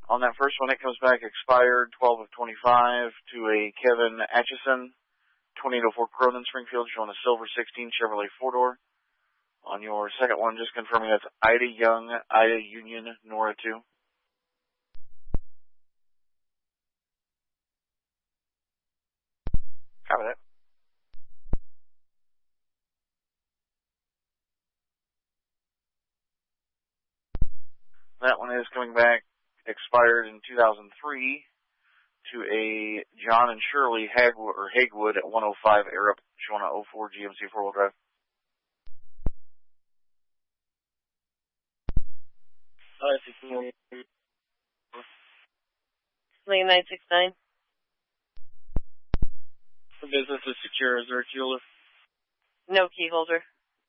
On that first one, it comes back expired 12 of 25 to a Kevin Atchison, 2804 Cronin, Springfield, showing a silver 16 Chevrolet 4-door. On your second one, just confirming that's Ida Young, Ida Union, Nora 2. Copy that. That one is coming back expired in 2003 to a John and Shirley Hagwood at 105 Arup, showing a 04 GMC 4-wheel drive. Lane 969. The business is secure. Is there a key holder? No key holder.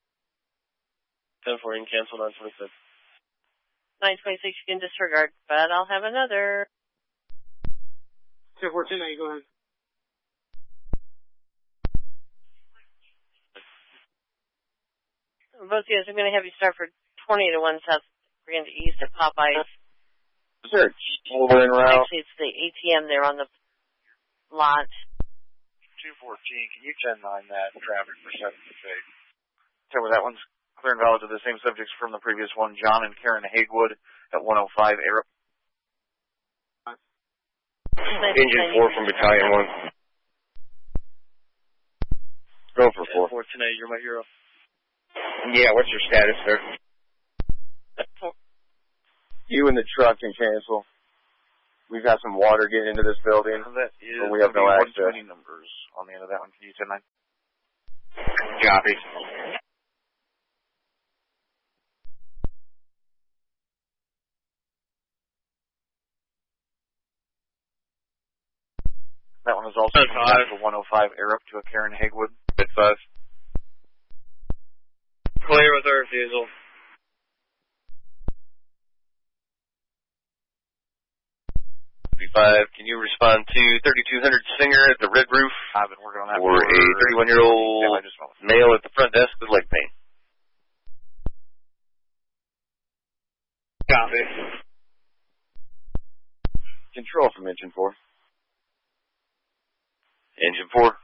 10-4 canceled on 26. 926 you can disregard, but I'll have another. 10-4, 10, now you go ahead. Both of you guys, I'm going to have you start for 20 to 1 South Grand East at Popeyes. Search. Over en route. Actually, it's the ATM there on the lot. 214, can you 10-9 that traffic for 7 today? So that one's clear and valid to the same subjects from the previous one, John and Karen Hagwood at 105 Arup. Engine 4 from Battalion 1. Go for 4. 4 tonight, you're my hero. Yeah, what's your status, sir? You and the truck can cancel. We've got some water getting into this building, That is but we have no access. 120 numbers on the end of that one. Can you 10-9? Copy. That one is also back to 105 Arup to a Karen Hagwood. Bid 5. Clear with our refusal. 5. Can you respond to 3200 Singer at the Red Roof? I've been working on that Or a 31-year-old male at the front desk with leg pain? Copy. Control from Engine 4. Engine 4. Is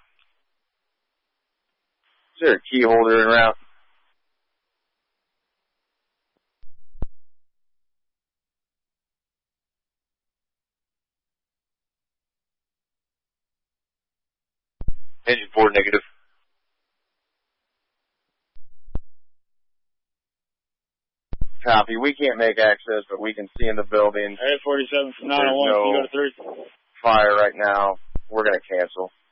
there a key holder en route? Engine 4 negative. Copy. We can't make access, but we can see in the building. All right, 47 from 901, no you go to 3. Fire right now. We're going to cancel.